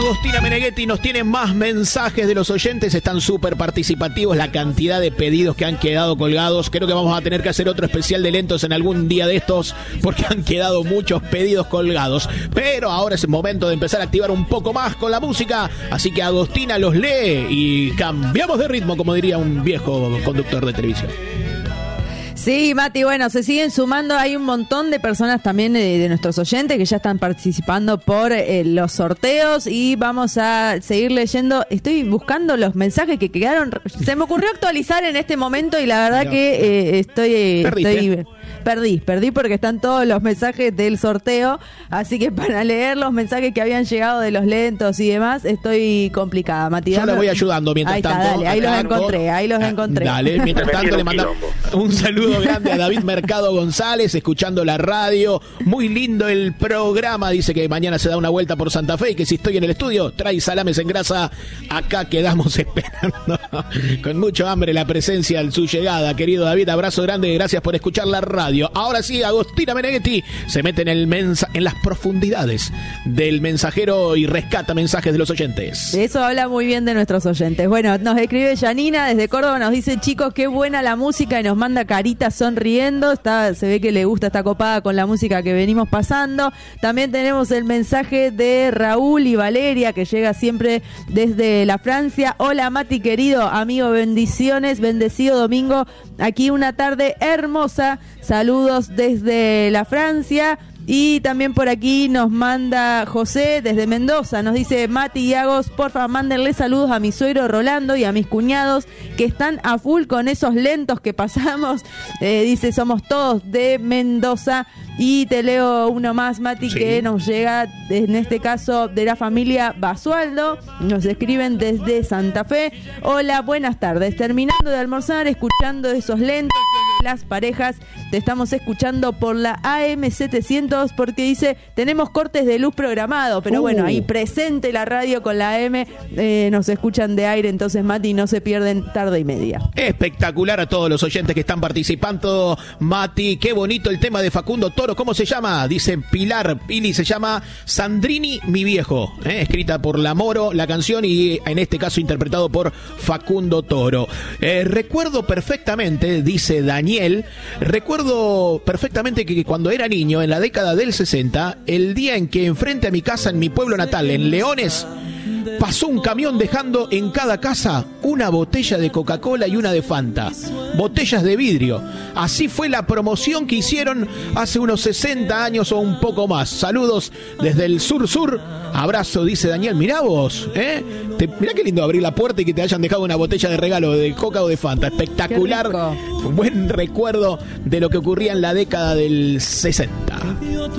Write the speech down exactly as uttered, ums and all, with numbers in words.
Agostina Meneghetti nos tiene más mensajes de los oyentes, están súper participativos, la cantidad de pedidos que han quedado colgados. Creo que vamos a tener que hacer otro especial de lentos en algún día de estos, porque han quedado muchos pedidos colgados. Pero ahora es el momento de empezar a activar un poco más con la música, así que Agostina los lee y cambiamos de ritmo, como diría un viejo conductor de televisión. Sí, Mati, bueno, se siguen sumando, hay un montón de personas también de, de nuestros oyentes que ya están participando por eh, los sorteos y vamos a seguir leyendo. Estoy buscando los mensajes que quedaron, se me ocurrió actualizar en este momento y la verdad no. que eh, estoy, estoy perdí, perdí porque están todos los mensajes del sorteo, así que para leer los mensajes que habían llegado de los lentos y demás, estoy complicada, Mati. Yo le voy ayudando mientras ahí tanto. Está, dale, ahí los encontré, ahí los encontré. Dale, mientras tanto le mandamos un saludo grande a David Mercado González, escuchando la radio. Muy lindo el programa. Dice que mañana se da una vuelta por Santa Fe y que si estoy en el estudio, trae salames en grasa. Acá quedamos esperando con mucho hambre la presencia en su llegada. Querido David, abrazo grande, gracias por escuchar la radio. Ahora sí, Agostina Meneghetti se mete en, el mensa- en las profundidades del mensajero y rescata mensajes de los oyentes. Eso habla muy bien de nuestros oyentes. Bueno, nos escribe Janina desde Córdoba, nos dice: chicos, qué buena la música, y nos manda caritas sonriendo. Está, se ve que le gusta, está copada con la música que venimos pasando. También tenemos el mensaje de Raúl y Valeria, que llega siempre desde la Francia. Hola Mati querido, amigo, bendiciones, bendecido domingo, aquí una tarde hermosa, saludos desde la Francia. Y también por aquí nos manda José desde Mendoza, nos dice: Mati y Agos, porfa, mándenle saludos a mi suegro Rolando y a mis cuñados que están a full con esos lentos que pasamos. Eh, dice: somos todos de Mendoza. Y te leo uno más, Mati, sí, que nos llega, en este caso, de la familia Basualdo. Nos escriben desde Santa Fe. Hola, buenas tardes. Terminando de almorzar, escuchando esos lentos de las parejas. Te estamos escuchando por la A M setecientos porque dice: tenemos cortes de luz programados. Pero uh. bueno, ahí presente la radio con la A M. Eh, nos escuchan de aire, entonces, Mati, no se pierden tarde y media. Espectacular a todos los oyentes que están participando, Mati. Qué bonito el tema de Facundo Toro. ¿Cómo se llama? Dice Pilar Pili, se llama Sandrini, mi viejo, ¿eh? Escrita por La Moro, la canción, y en este caso interpretado por Facundo Toro. Eh, recuerdo perfectamente, dice Daniel, recuerdo perfectamente que cuando era niño, en la década del sesenta, el día en que enfrente a mi casa, en mi pueblo natal, en Leones, pasó un camión dejando en cada casa una botella de Coca-Cola y una de Fanta. Botellas de vidrio. Así fue la promoción que hicieron hace unos sesenta años o un poco más. Saludos desde el sur-sur. Abrazo, dice Daniel. Mirá vos, ¿eh? Te, mirá qué lindo abrir la puerta y que te hayan dejado una botella de regalo de Coca o de Fanta. Espectacular. Un buen recuerdo de lo que ocurría en la década del sesenta.